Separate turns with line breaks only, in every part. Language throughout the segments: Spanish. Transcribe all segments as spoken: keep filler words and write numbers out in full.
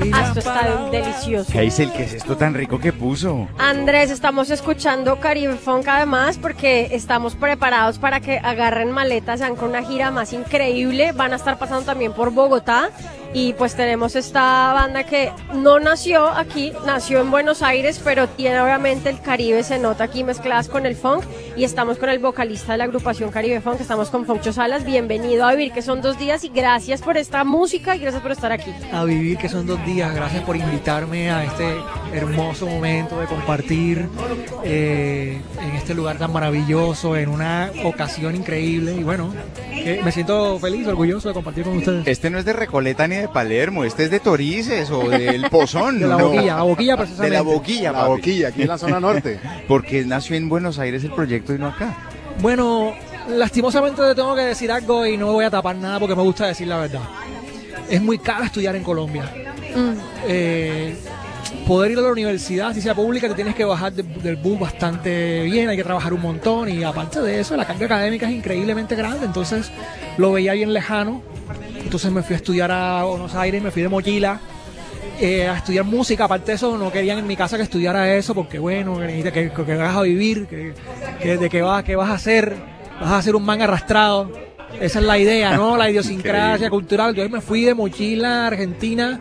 Ah, esto está delicioso.
Hazel, ¿qué es esto tan rico que puso?
Andrés, estamos escuchando Caribe Funk además porque estamos preparados para que agarren maletas, sean con una gira más increíble. Van a estar pasando también por Bogotá. Y pues tenemos esta banda que no nació aquí, nació en Buenos Aires, pero tiene obviamente el Caribe, se nota aquí mezcladas con el funk. Y estamos con el vocalista de la agrupación Caribe Funk, estamos con Foncho Salas. Bienvenido a Vivir, que son dos días, y gracias por esta música y gracias por estar aquí.
A Vivir, que son dos días, gracias por invitarme a este hermoso momento de compartir eh, en este lugar tan maravilloso, en una ocasión increíble. Y bueno, que me siento feliz, orgulloso de compartir con ustedes.
Este no es de Recoleta ni de Palermo, este es de Torices o del Pozón.
De la
no.
Boquilla, la Boquilla precisamente.
De la Boquilla,
La
papi.
Boquilla, aquí en la zona norte.
Porque nació en Buenos Aires el proyecto y no acá.
Bueno, lastimosamente te tengo que decir algo y no me voy a tapar nada porque me gusta decir la verdad. Es muy caro estudiar en Colombia.
Mm.
Eh, poder ir a la universidad, si sea pública, te tienes que bajar de- del bus bastante bien, hay que trabajar un montón y aparte de eso, la carga académica es increíblemente grande, entonces lo veía bien lejano. Entonces me fui a estudiar a Buenos Aires, me fui de mochila eh, a estudiar música. Aparte de eso, no querían en mi casa que estudiara eso porque, bueno, que, necesita- que, que vas a vivir, que, que de qué vas, qué vas a hacer, vas a hacer un man arrastrado. Esa es la idea, ¿no? La idiosincrasia
Increíble.
cultural. Entonces me fui de mochila a Argentina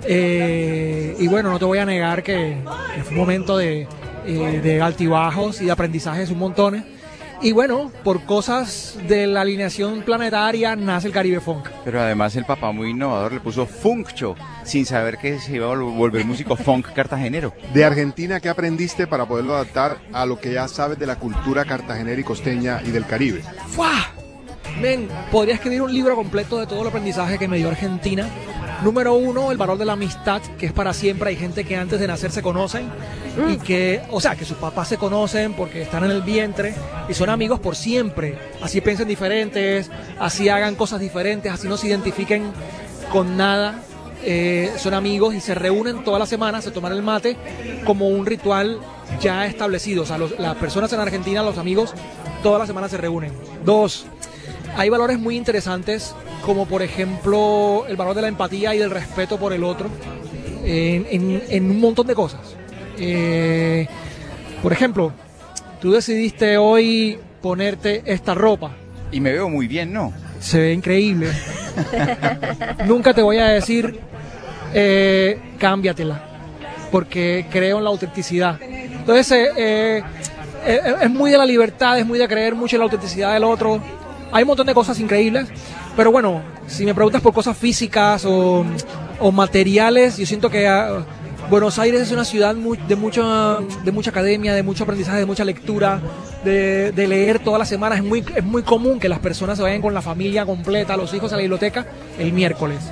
eh, y bueno, no te voy a negar que, que fue un momento de, eh, de altibajos y de aprendizajes un montón. Y bueno, por cosas de la alineación planetaria nace el Caribe Funk.
Pero además el papá muy innovador le puso Funkcho, sin saber que se iba a vol- volver músico funk cartagenero.
De Argentina, ¿qué aprendiste para poderlo adaptar a lo que ya sabes de la cultura cartagenera y costeña y del Caribe?
¡Fua! Men, podría escribir un libro completo de todo el aprendizaje que me dio Argentina. Número uno, el valor de la amistad, que es para siempre. Hay gente que antes de nacer se conocen y que, o sea, que sus papás se conocen porque están en el vientre y son amigos por siempre. Así piensen diferentes, así hagan cosas diferentes, así no se identifiquen con nada. Eh, son amigos y se reúnen todas las semanas, se toman el mate como un ritual ya establecido. O sea, los- las personas en Argentina, los amigos, todas las semanas se reúnen. Dos, hay valores muy interesantes, como por ejemplo el valor de la empatía y del respeto por el otro, en, en- en un montón de cosas. Eh, por ejemplo, tú decidiste hoy ponerte esta ropa,
Y me veo muy bien, ¿no?
se ve increíble. Nunca te voy a decir, eh, cámbiatela, porque creo en la autenticidad. Entonces, eh, eh, eh, es muy de la libertad, es muy de creer mucho en la autenticidad del otro. Hay un montón de cosas increíbles, pero bueno, si me preguntas por cosas físicas o, o materiales, yo siento que ah, Buenos Aires es una ciudad mu- de, mucha, de mucha academia, de mucho aprendizaje, de mucha lectura, de, de leer todas las semanas. Es muy, es muy común que las personas se vayan con la familia completa, los hijos a la biblioteca el miércoles.